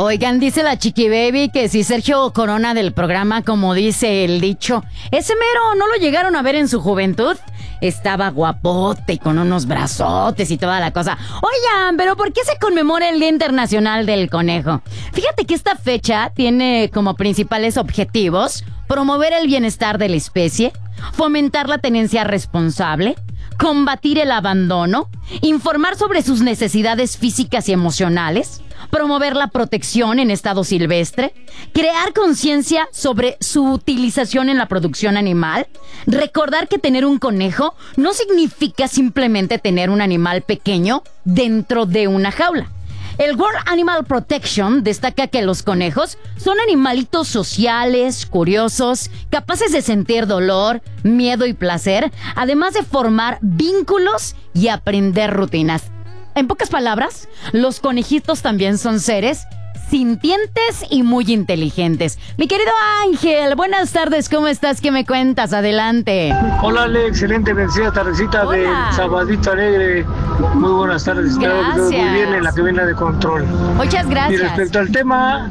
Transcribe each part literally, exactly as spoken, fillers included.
Oigan, dice la Chiqui Baby que si Sergio Corona del programa, como dice el dicho, ese mero no lo llegaron a ver en su juventud. Estaba guapote y con unos brazotes y toda la cosa. Oigan, pero ¿por qué se conmemora el Día Internacional del Conejo? Fíjate que esta fecha tiene como principales objetivos promover el bienestar de la especie, fomentar la tenencia responsable, combatir el abandono, informar sobre sus necesidades físicas y emocionales, promover la protección en estado silvestre, crear conciencia sobre su utilización en la producción animal, recordar que tener un conejo no significa simplemente tener un animal pequeño dentro de una jaula. El World Animal Protection destaca que los conejos son animalitos sociales, curiosos, capaces de sentir dolor, miedo y placer, además de formar vínculos y aprender rutinas. En pocas palabras, los conejitos también son seres sintientes y muy inteligentes. Mi querido Ángel, buenas tardes, ¿cómo estás? ¿Qué me cuentas? Adelante. Hola, Ale, excelente, bendecida tardecita de Sabadito Alegre. Muy buenas tardes, espero que todo muy bien en la cabina de control. Muchas gracias. Y respecto al tema,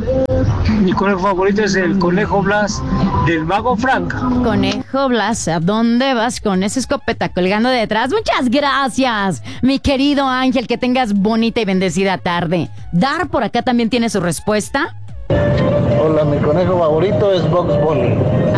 mi conejo favorito es el conejo Blas del Mago Frank. Conejo Blas, ¿a dónde vas con esa escopeta colgando detrás? Muchas gracias, mi querido Ángel, que tengas bonita y bendecida tarde. Dar por acá también tiene su respuesta. Hola, mi conejo favorito es Bugs Bunny.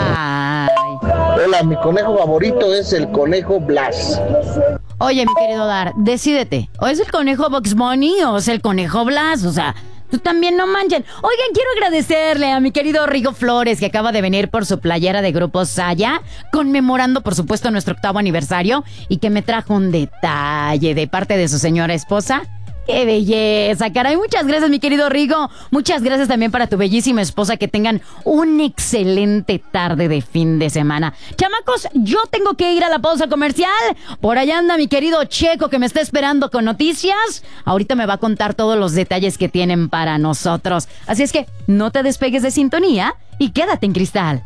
Ay. Hola, mi conejo favorito es el conejo Blas. Oye, mi querido Dar, decídete, ¿o es el conejo Bugs Bunny o es el conejo Blas? O sea, tú también no manchen. Oigan, quiero agradecerle a mi querido Rigo Flores, que acaba de venir por su playera de Grupo Saya, conmemorando, por supuesto, nuestro octavo aniversario, y que me trajo un detalle de parte de su señora esposa. ¡Qué belleza, caray! Muchas gracias, mi querido Rigo. Muchas gracias también para tu bellísima esposa. Que tengan una excelente tarde de fin de semana. Chamacos, yo tengo que ir a la pausa comercial. Por allá anda mi querido Checo, que me está esperando con noticias. Ahorita me va a contar todos los detalles que tienen para nosotros. Así es que no te despegues de sintonía y quédate en Cristal.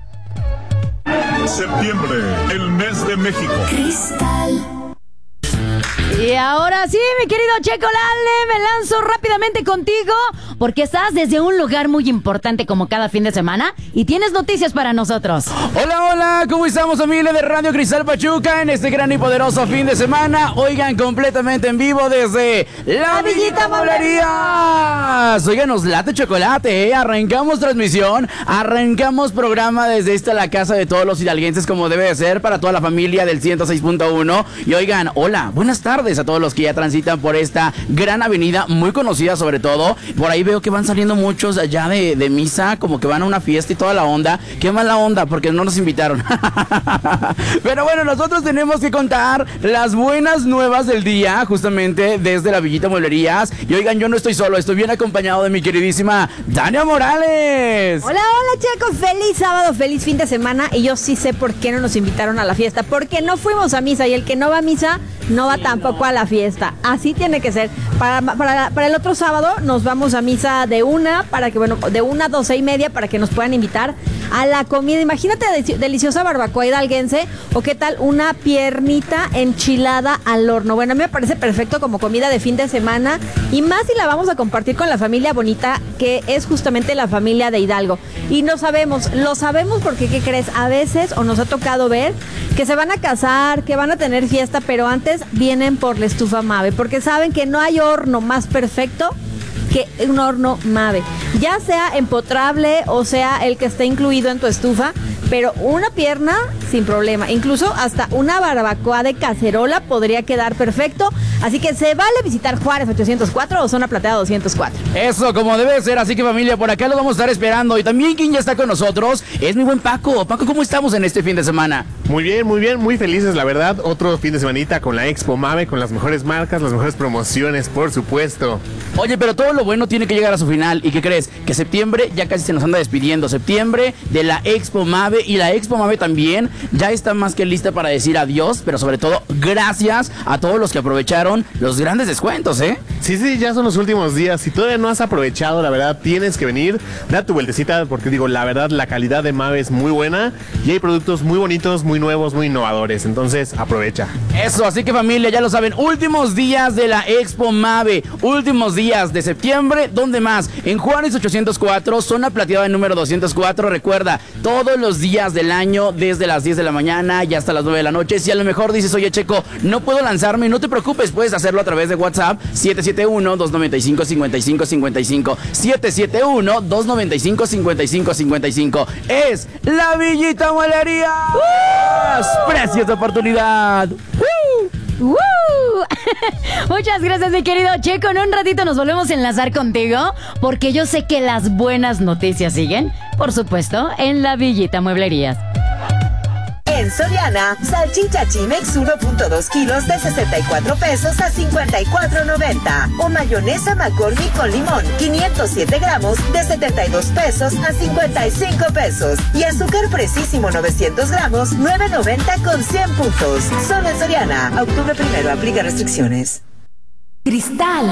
Septiembre, el mes de México. Cristal. Y ahora sí, mi querido Checo Lale, me lanzo rápidamente contigo porque estás desde un lugar muy importante como cada fin de semana y tienes noticias para nosotros. Hola, hola, ¿cómo estamos, familia de Radio Cristal Pachuca en este gran y poderoso fin de semana? Oigan, completamente en vivo desde La Villita Mueblerías. Oigan, nos late chocolate, ¿eh? Arrancamos transmisión, arrancamos programa desde esta la casa de todos los hidalguenses como debe de ser para toda la familia del ciento seis punto uno. Y oigan, hola, buenas tardes a todos los que ya transitan por esta gran avenida, muy conocida sobre todo. Por ahí veo que van saliendo muchos allá de, de misa, como que van a una fiesta y toda la onda. Qué mala onda, porque no nos invitaron. Pero bueno, nosotros tenemos que contar las buenas nuevas del día, justamente desde La Villita Mueblerías. Y oigan, yo no estoy solo, estoy bien acompañado de mi queridísima Tania Morales. Hola, hola, chicos, feliz sábado, feliz fin de semana. Y yo sí sé por qué no nos invitaron a la fiesta, porque no fuimos a misa, y el que no va a misa no va tampoco a la fiesta. Así tiene que ser. Para, para, para el otro sábado nos vamos a misa de una, para que, bueno, de una a doce y media, para que nos puedan invitar a la comida. Imagínate deliciosa barbacoa hidalguense, o qué tal una piernita enchilada al horno. Bueno, a mí me parece perfecto como comida de fin de semana, y más si la vamos a compartir con la familia bonita, que es justamente la familia de Hidalgo. Y no sabemos, lo sabemos porque, ¿qué crees? A veces, o nos ha tocado ver, que se van a casar, que van a tener fiesta, pero antes vienen por la estufa Mave, porque saben que no hay horno más perfecto que un horno Mave, ya sea empotrable o sea el que esté incluido en tu estufa, pero una pierna sin problema, incluso hasta una barbacoa de cacerola podría quedar perfecto. Así que se vale visitar Juárez ochocientos cuatro o Zona Plateada doscientos cuatro. Eso, como debe ser. Así que, familia, por acá lo vamos a estar esperando. Y también quien ya está con nosotros es mi buen Paco. Paco, ¿cómo estamos en este fin de semana? Muy bien, muy bien, muy felices, la verdad. Otro fin de semanita con la Expo Mave, con las mejores marcas, las mejores promociones, por supuesto. Oye, pero todo lo bueno tiene que llegar a su final. ¿Y qué crees? Que septiembre ya casi se nos anda despidiendo. Septiembre de la Expo Mave, y la Expo Mave también ya está más que lista para decir adiós, pero sobre todo gracias a todos los que aprovecharon empezaron los grandes descuentos, ¿eh? Sí, sí, ya son los últimos días. Si todavía no has aprovechado, la verdad, tienes que venir, da tu vueltecita, porque digo, la verdad, la calidad de Mave es muy buena y hay productos muy bonitos, muy nuevos, muy innovadores. Entonces, aprovecha. Eso, así que familia, ya lo saben, últimos días de la Expo Mave, últimos días de septiembre, ¿dónde más? En Juárez ochocientos cuatro, zona plateada número doscientos cuatro, recuerda, todos los días del año, desde las diez de la mañana y hasta las nueve de la noche. Si a lo mejor dices, oye Checo, no puedo lanzarme, no te preocupes, puedes hacerlo a través de WhatsApp, siete siete uno, dos nueve cinco, cinco cinco cinco cinco, siete siete uno, dos nueve cinco, cinco cinco cinco cinco. Es La Villita Mueblería. ¡Uh! Precios de oportunidad. ¡Uh! ¡Uh! Muchas gracias, mi querido Checo. En un ratito nos volvemos a enlazar contigo, porque yo sé que las buenas noticias siguen, por supuesto, en La Villita Mueblerías. En Soriana, salchicha Chimex uno punto dos kilos de sesenta y cuatro pesos a cincuenta y cuatro noventa. O mayonesa McCormick con limón, quinientos siete gramos de setenta y dos pesos a cincuenta y cinco pesos. Y azúcar Precisísimo novecientos gramos, nueve noventa con cien puntos. Solo en Soriana. A octubre primero, aplica restricciones. Cristal.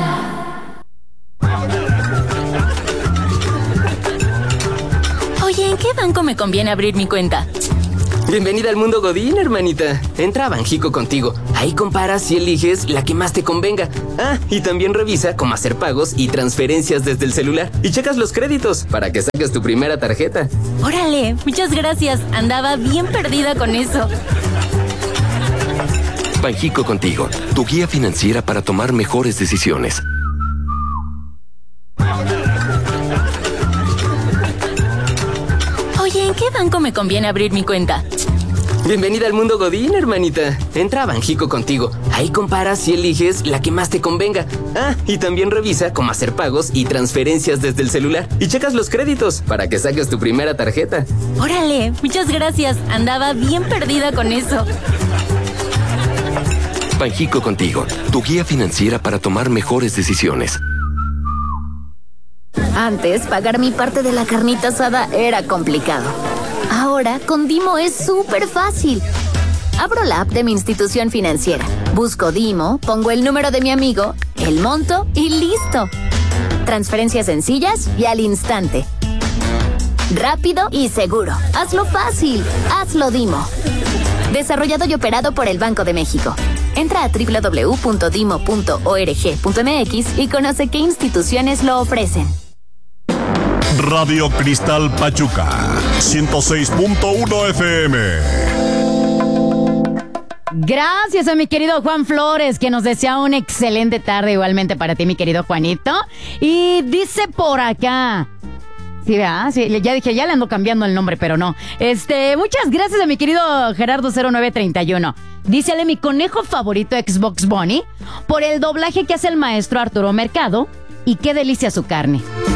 Oye, ¿en qué banco me conviene abrir mi cuenta? Bienvenida al mundo Godín, hermanita. Entra a Banjico Contigo. Ahí comparas y eliges la que más te convenga. Ah, y también revisa cómo hacer pagos y transferencias desde el celular. Y checas los créditos para que saques tu primera tarjeta. Órale, muchas gracias. Andaba bien perdida con eso. Banjico Contigo, tu guía financiera para tomar mejores decisiones. Oye, ¿en qué banco me conviene abrir mi cuenta? Bienvenida al mundo Godín, hermanita. Entra a Banjico Contigo. Ahí comparas y eliges la que más te convenga. Ah, y también revisa cómo hacer pagos y transferencias desde el celular. Y checas los créditos para que saques tu primera tarjeta. Órale, muchas gracias. Andaba bien perdida con eso. Banjico Contigo, tu guía financiera para tomar mejores decisiones. Antes, pagar mi parte de la carnita asada era complicado. Ahora, con Dimo es súper fácil. Abro la app de mi institución financiera, busco Dimo, pongo el número de mi amigo, el monto y listo. Transferencias sencillas y al instante. Rápido y seguro. Hazlo fácil. Hazlo Dimo. Desarrollado y operado por el Banco de México. Entra a doble u doble u doble u punto dimo punto org punto m x y conoce qué instituciones lo ofrecen. Radio Cristal Pachuca, ciento seis punto uno F M. Gracias a mi querido Juan Flores, que nos desea una excelente tarde igualmente para ti, mi querido Juanito. Y dice por acá... Sí, ¿verdad? Sí, ya dije, ya le ando cambiando el nombre, pero no. Este, muchas gracias a mi querido Gerardo cero nueve treinta y uno. Dícele mi conejo favorito Xbox Bunny por el doblaje que hace el maestro Arturo Mercado y qué delicia su carne.